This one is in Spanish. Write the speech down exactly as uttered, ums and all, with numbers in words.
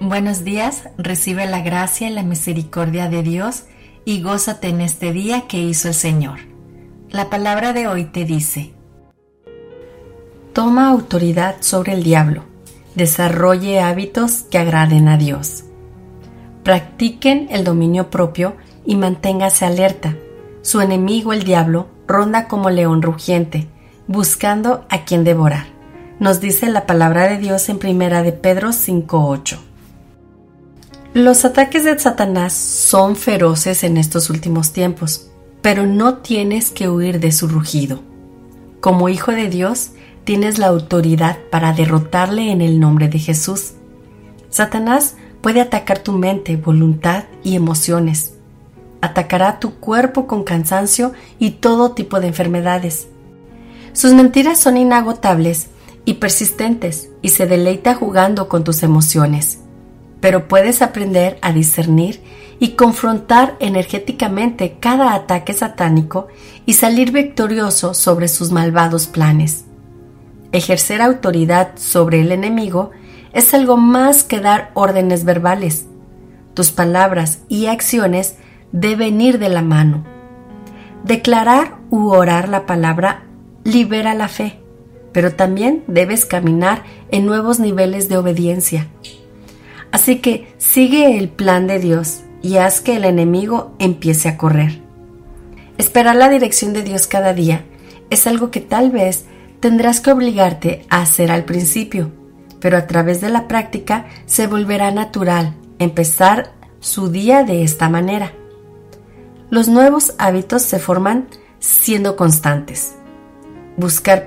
Buenos días, recibe la gracia y la misericordia de Dios y gózate en este día que hizo el Señor. La palabra de hoy te dice: toma autoridad sobre el diablo, desarrolle hábitos que agraden a Dios. Practiquen el dominio propio y manténgase alerta. Su enemigo, el diablo, ronda como león rugiente, buscando a quien devorar. Nos dice la palabra de Dios en Primera de Pedro cinco ocho. Los ataques de Satanás son feroces en estos últimos tiempos, pero no tienes que huir de su rugido. Como hijo de Dios, tienes la autoridad para derrotarle en el nombre de Jesús. Satanás puede atacar tu mente, voluntad y emociones. Atacará tu cuerpo con cansancio y todo tipo de enfermedades. Sus mentiras son inagotables y persistentes y se deleita jugando con tus emociones. Pero puedes aprender a discernir y confrontar energéticamente cada ataque satánico y salir victorioso sobre sus malvados planes. Ejercer autoridad sobre el enemigo es algo más que dar órdenes verbales. Tus palabras y acciones deben ir de la mano. Declarar u orar la palabra libera la fe, pero también debes caminar en nuevos niveles de obediencia. Así que sigue el plan de Dios y haz que el enemigo empiece a correr. Esperar la dirección de Dios cada día es algo que tal vez tendrás que obligarte a hacer al principio, pero a través de la práctica se volverá natural empezar su día de esta manera. Los nuevos hábitos se forman siendo constantes. Buscar